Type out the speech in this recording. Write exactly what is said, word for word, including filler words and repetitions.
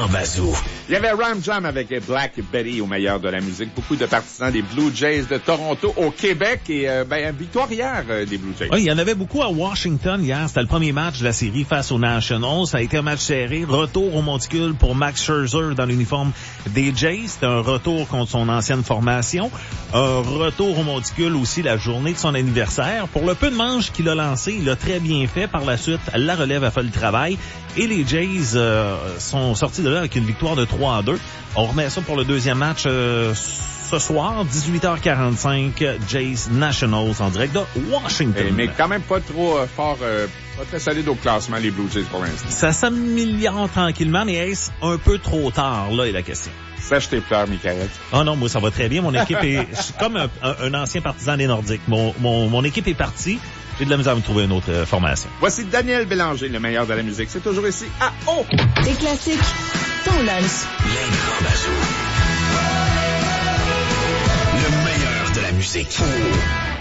Bazou. Il y avait Ram Jam avec Black Betty au meilleur de la musique. Beaucoup de partisans des Blue Jays de Toronto au Québec et euh, ben victoire hier euh, des Blue Jays. Oui, il y en avait beaucoup à Washington hier. C'était le premier match de la série face aux Nationals. Ça a été un match serré. Retour au monticule pour Max Scherzer dans l'uniforme des Jays. C'était un retour contre son ancienne formation. Un retour au monticule aussi la journée de son anniversaire. Pour le peu de manches qu'il a lancé, il a très bien fait. Par la suite, la relève a fait le travail. Et les Jays euh, sont sortis de là avec une victoire de trois à deux. On remet ça pour le deuxième match euh, ce soir, dix-huit heures quarante-cinq, Jays Nationals en direct de Washington. Et, mais quand même pas trop euh, fort, euh, pas très solide au classement, les Blue Jays pour l'instant. Ça s'améliore tranquillement, mais est-ce un peu trop tard, là, est la question. Sèche tes pleurs, Michael. Oh non, moi, ça va très bien. Mon équipe est... Je suis comme un, un, un ancien partisan des Nordiques. Mon, mon, mon équipe est partie. J'ai de la misère à me trouver une autre euh, formation. Voici Daniel Bélanger, le meilleur de la musique. C'est toujours ici à O. Des classiques, ton lunch. Les grands Bazou. Le meilleur de la musique.